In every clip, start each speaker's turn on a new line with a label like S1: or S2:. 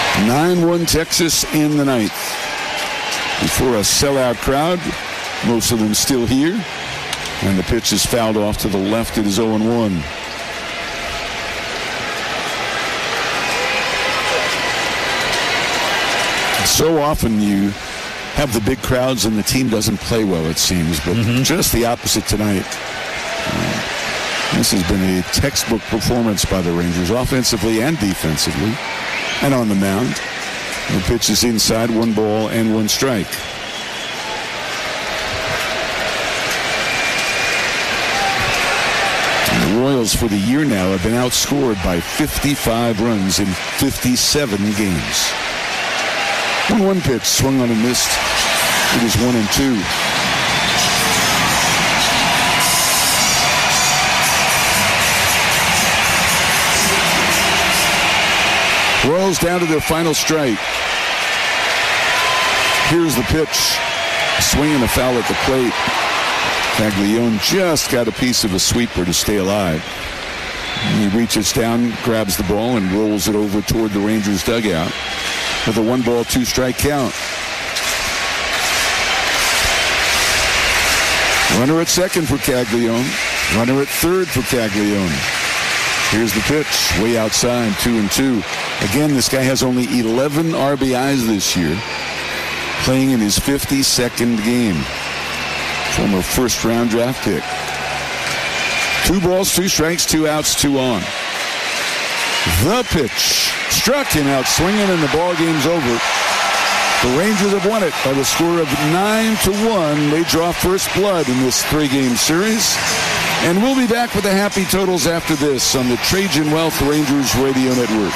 S1: 9-1 Texas in the ninth. Before a sellout crowd, most of them still here. And the pitch is fouled off to the left. It is 0-1. So often you have the big crowds and the team doesn't play well, it seems. But just the opposite tonight. This has been a textbook performance by the Rangers, offensively and defensively. And on the mound, the pitch is inside, 1 ball and 1 strike. And the Royals for the year now have been outscored by 55 runs in 57 games. 1-1 pitch, swung on and missed. It is 1-2. Royals down to their final strike. Here's the pitch. Swing and a foul at the plate. Caglione just got a piece of a sweeper to stay alive. He reaches down, grabs the ball, and rolls it over toward the Rangers dugout with a 1 ball, 2 strike count. Runner at second for Caglione. Runner at third for Caglione. Here's the pitch, way outside, 2-2. Again, this guy has only 11 RBIs this year, playing in his 52nd game. Former first-round draft pick. 2 balls, 2 strikes, 2 outs, 2 on. The pitch struck him out swinging, and the ball game's over. The Rangers have won it by the score of 9-1. They draw first blood in this 3-game series. And we'll be back with the happy totals after this on the Trajan Wealth Rangers Radio Network.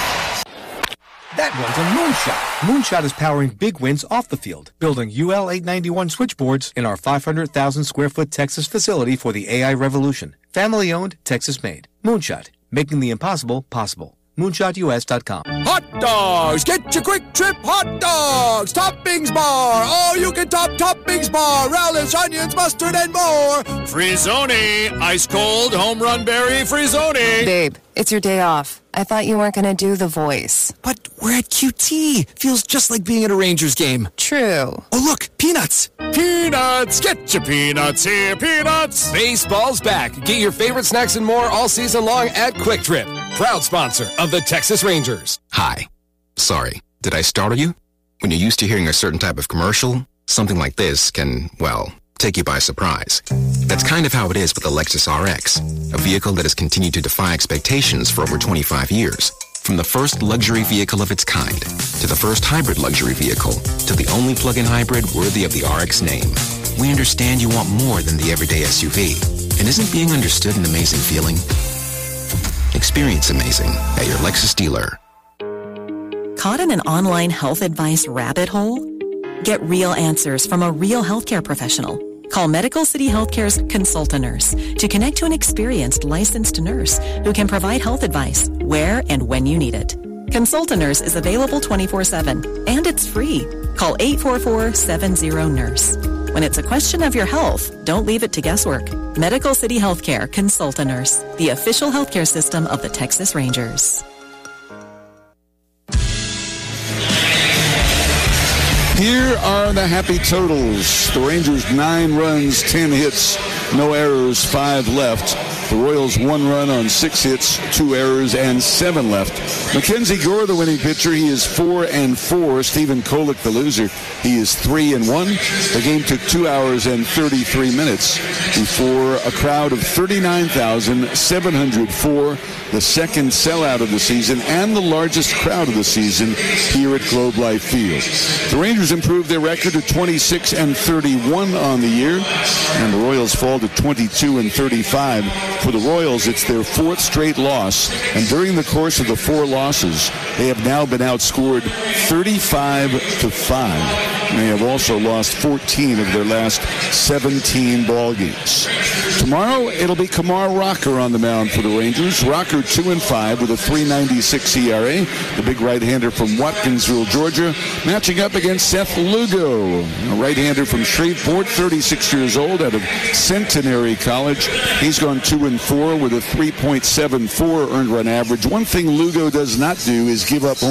S2: That one's a moonshot. Moonshot is powering big wins off the field, building UL 891 switchboards in our 500,000 square foot Texas facility for the AI revolution. Family owned, Texas made. Moonshot, making the impossible possible. MoonshotUS.com.
S3: Hot dogs! Get your Quick Trip hot dogs! Toppings bar! All you can toppings bar! Relish, onions, mustard, and more! Frizzoni! Ice cold, home run berry Frizzoni!
S4: Babe, it's your day off. I thought you weren't going to do the voice.
S3: But we're at QT. Feels just like being at a Rangers game.
S4: True.
S3: Oh, look! Peanuts! Peanuts! Get your peanuts here, peanuts! Baseball's back. Get your favorite snacks and more all season long at Quick Trip. Proud sponsor of the Texas Rangers.
S5: Hi. Sorry, did I startle you? When you're used to hearing a certain type of commercial, something like this can, well, take you by surprise. That's kind of how it is with the Lexus RX, a vehicle that has continued to defy expectations for over 25 years. From the first luxury vehicle of its kind, to the first hybrid luxury vehicle, to the only plug-in hybrid worthy of the RX name. We understand you want more than the everyday SUV. And isn't being understood an amazing feeling? Experience amazing at your Lexus dealer.
S6: Caught in an online health advice rabbit hole? Get real answers from a real healthcare professional. Call Medical City Healthcare's Consultant Nurse to connect to an experienced licensed nurse who can provide health advice where and when you need it. Consultant Nurse is available 24/7 and it's free. Call 844-70-NURSE. When it's a question of your health, don't leave it to guesswork. Medical City Healthcare Consultant Nurse, the official healthcare system of the Texas Rangers.
S1: Here are the happy totals. The Rangers 9 runs, 10 hits, no errors, 5 left. The Royals 1 run on 6 hits, 2 errors, and 7 left. Mackenzie Gore, the winning pitcher, he is 4-4. Stephen Kolek, the loser, he is 3-1. The game took 2 hours and 33 minutes before a crowd of 39,704, the second sellout of the season and the largest crowd of the season here at Globe Life Field. The Rangers improved their record to 26-31 on the year, and the Royals fall to 22-35. For the Royals, it's their 4th straight loss, and during the course of the 4 losses, they have now been outscored 35-5. And they have also lost 14 of their last 17 ball games. Tomorrow, it'll be Kamar Rocker on the mound for the Rangers. Rocker 2-5 with a 3.96 ERA. The big right-hander from Watkinsville, Georgia, matching up against Seth Lugo, a right-hander from Shreveport, 36 years old, out of Centenary College. He's gone 2-4 with a 3.74 earned run average. One thing Lugo does not do is give up home